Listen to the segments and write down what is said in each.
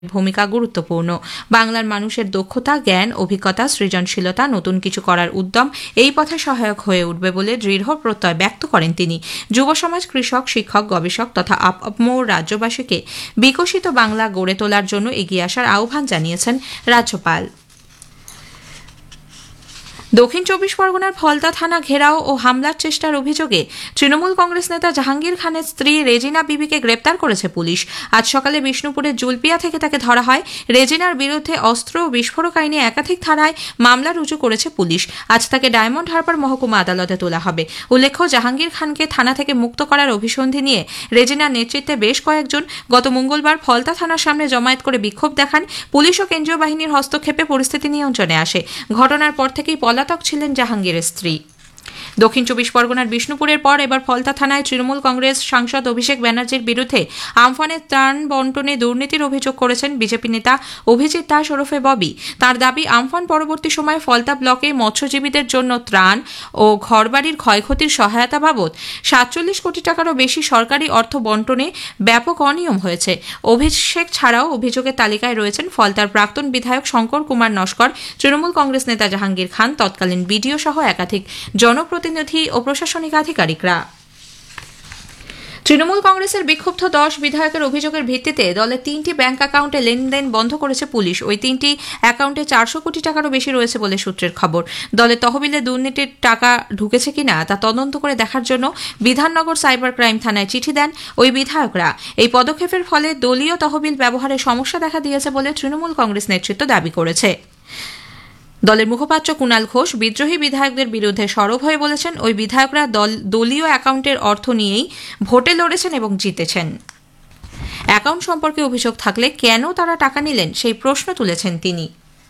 ভূমিকা গুরুত্বপূর্ণ। বাংলার মানুষের দক্ষতা, জ্ঞান, অভিজ্ঞতা, সৃজনশীলতা, নতুন কিছু করার উদ্যম এই পথে সহায়ক হয়ে উঠবে বলে দৃঢ় প্রত্যয় ব্যক্ত করেন তিনি। যুব সমাজ, কৃষক, শিক্ষক, গবেষক তথা আপামর রাজ্যবাসীকে বিকশিত বাংলা গড়ে তোলার জন্য এগিয়ে আসার আহ্বান জানিয়েছেন রাজ্যপাল। দক্ষিণ চব্বিশ পরগনার ফলতা থানা ঘেরাও ও হামলার চেষ্টার অভিযোগে তৃণমূল কংগ্রেস নেতা জাহাঙ্গীর খানের স্ত্রী রেজিনা বিবিকে গ্রেপ্তার করেছে পুলিশ। আজ সকালে বিষ্ণুপুরের জুলপিয়া থেকে তাকে ধরা হয়। রেজিনার বিরুদ্ধে অস্ত্র ও বিস্ফোরক আইনে একাধিক ধারায় মামলা রুজু করেছে পুলিশ। আজ তাকে ডায়মন্ড হারবার মহকুমা আদালতে তোলা হবে। উল্লেখ্য, জাহাঙ্গীর খানকে থানা থেকে মুক্ত করার অভিসন্ধি নিয়ে রেজিনার নেতৃত্বে বেশ কয়েকজন গত মঙ্গলবার ফলতা থানার সামনে জমায়েত করে বিক্ষোভ দেখান। পুলিশ ও কেন্দ্রীয় বাহিনীর হস্তক্ষেপে পরিস্থিতি নিয়ন্ত্রণে আসে। ঘটনার পর থেকেই পলাতক ছিলেন জাহাঙ্গীরের স্ত্রী। দক্ষিণ চব্বিশ পরগনার বিষ্ণুপুরের পর এবার ফলতা থানায় তৃণমূল কংগ্রেস সাংসদ অভিষেক ব্যানার্জির বিরুদ্ধে আমফানের ত্রাণ বন্টনে দুর্নীতির অভিযোগ করেছেন বিজেপি নেতা অভিজিৎ দাস ওরফে ববি। তার দাবি, আমফান পরবর্তী সময়ে ফলতা ব্লকে মৎস্যজীবীদের জন্য ত্রাণ ও ঘরবাড়ির ক্ষয়ক্ষতির সহায়তা বাবদ 47 কোটি টাকারও বেশি সরকারি অর্থ বন্টনে ব্যাপক অনিয়ম হয়েছে। অভিষেক ছাড়াও অভিযোগের তালিকায় রয়েছেন ফলতার প্রাক্তন বিধায়ক শঙ্কর কুমার নস্কর, তৃণমূল কংগ্রেস নেতা জাহাঙ্গীর খান, তৎকালীন বিডিও সহ একাধিক জনপ্রতিনিধি ও প্রশাসনিক আধিকারিকরা। তৃণমূল কংগ্রেসের বিক্ষুব্ধ 10 বিধায়কের অভিযোগের ভিত্তিতে দলের 3টি ব্যাংক অ্যাকাউন্টে লেনদেন বন্ধ করেছে পুলিশ। ওই 3টি অ্যাকাউন্টে 400 কোটি টাকারও বেশি রয়েছে বলে সূত্রের খবর। দলের তহবিলে দুর্নীতির টাকা ঢুকেছে কিনা তা তদন্ত করে দেখার জন্য বিধাননগর সাইবার ক্রাইম থানায় চিঠি দেন ওই বিধায়করা। এই পদক্ষেপের ফলে দলীয় তহবিল ব্যবহারে সমস্যা দেখা দিয়েছে বলে তৃণমূল কংগ্রেস নেতৃত্ব দাবি করেছে। দলের মুখপাত্র কুণাল ঘোষ বিদ্রোহী বিধায়কদের বিরুদ্ধে সরব হয়ে বলেছেন, ওই বিধায়করা দলীয় অ্যাকাউন্টের অর্থ নিয়েই ভোটে লড়েছেন এবং জিতেছেন। অ্যাকাউন্ট সম্পর্কে অভিযোগ থাকলে কেন তারা টাকা নিলেন সেই প্রশ্ন তুলেছেন তিনি।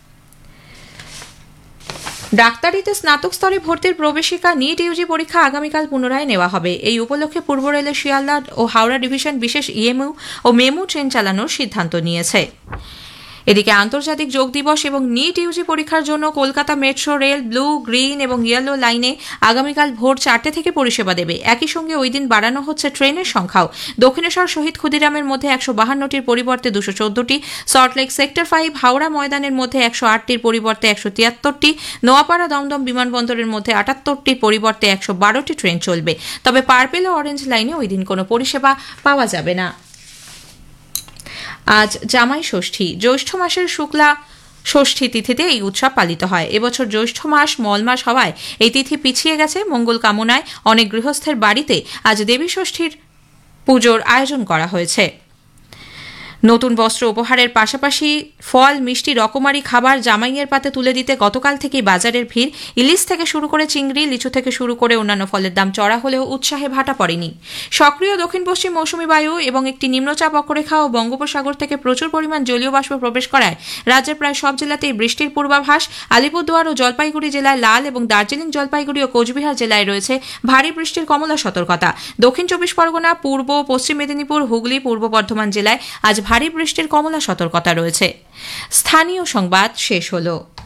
ডাক্তারিতে স্নাতক স্তরে ভর্তির প্রবেশিকা নিট ইউজি পরীক্ষা আগামীকাল পুনরায় নেওয়া হবে। এই উপলক্ষে পূর্ব রেলের শিয়ালদা ও হাওড়া ডিভিশন বিশেষ ইএমইউ ও মেমু ট্রেন চালানোর সিদ্ধান্ত নিয়েছে। এদিকে আন্তর্জাতিক যোগ দিবস এবং নিট ইউজি পরীক্ষার জন্য Kolkata metro rail blue, green এবং ইয়েলো লাইনে আগামীকাল ভোর 4টে থেকে পরিষেবা দেবে। একই সঙ্গে ওই দিন বাড়ানো হচ্ছে ট্রেনের সংখ্যাও। দক্ষিণেশ্বর শহীদ ক্ষুদিরামের মধ্যে 152টির পরিবর্তে 214টি, সল্টলেক সেক্টর 5 হাওড়া ময়দানের মধ্যে 108টির পরিবর্তে 173টি, নোয়াপাড়া দমদম বিমানবন্দরের মধ্যে 78টির পরিবর্তে 112টি ট্রেন চলবে। তবে পার্পেল ও অরেঞ্জ লাইনে ওই দিন কোনো পরিষেবা পাওয়া যাবে না। আজ জামাই ষষ্ঠী। জ্যৈষ্ঠ মাসের শুক্লা ষষ্ঠী তিথিতে এই উৎসব পালিত হয়। এবছর জ্যৈষ্ঠ মাস মল মাস হওয়ায় এই তিথি পিছিয়ে গেছে। মঙ্গল কামনায় অনেক গৃহস্থের বাড়িতে আজ দেবী ষষ্ঠীর পুজোর আয়োজন করা হয়েছে। নতুন বস্ত্র উপহারের পাশাপাশি ফল, মিষ্টি, রকমারি খাবার জামাইয়ের পাতে তুলে দিতে গতকাল থেকেই বাজারের ভিড়। ইলিশ থেকে শুরু করে চিংড়ি, লিচু থেকে শুরু করে অন্যান্য ফলের দাম চড়া হলেও উৎসাহে ভাটা পড়েনি। সক্রিয় দক্ষিণ পশ্চিম মৌসুমী বায়ু এবং একটি নিম্নচাপ অক্ষরেখা ও বঙ্গোপসাগর থেকে প্রচুর পরিমাণ জলীয় বাষ্প প্রবেশ করায় রাজ্যের প্রায় সব জেলাতেই বৃষ্টির পূর্বাভাস। আলিপুরদুয়ার ও জলপাইগুড়ি জেলায় লাল এবং দার্জিলিং, জলপাইগুড়ি ও কোচবিহার জেলায় রয়েছে ভারী বৃষ্টির কমলা সতর্কতা। দক্ষিণ চব্বিশ পরগনা, পূর্ব পশ্চিম মেদিনীপুর, হুগলি, পূর্ব বর্ধমান জেলায় আজ ভারী বৃষ্টির কমলা সতর্কতা রয়েছে। স্থানীয় সংবাদ শেষ হলো।